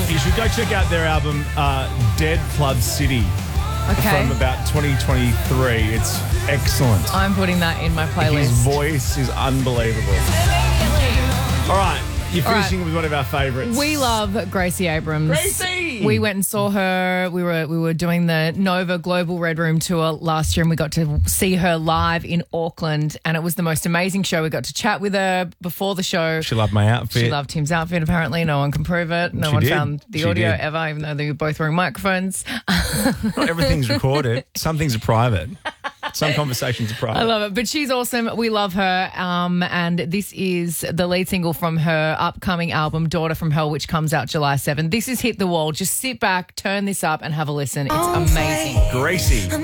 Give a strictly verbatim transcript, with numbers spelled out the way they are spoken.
You should go check out their album, uh, Dead Flood City, Okay. from about twenty twenty-three. It's excellent. I'm putting that in my playlist. His voice is unbelievable. All right, you're All right. finishing with one of our favourites. We love Gracie Abrams. Gracie! We went and saw her. We were we were doing the Nova Global Red Room tour last year, and we got to see her live in Auckland, and it was the most amazing show. We got to chat with her before the show. She loved my outfit. She loved Tim's outfit, apparently. No one can prove it. No She one did. found the She audio did. ever, even though they were both wearing microphones. Not everything's recorded. Some things are private. Some conversations are private. I love it. But she's awesome. We love her. Um, and this is the lead single from her upcoming album, Daughter from Hell, which comes out July seventh. This is Hit the Wall. Just sit back, turn this up, and have a listen. It's amazing. Gracie.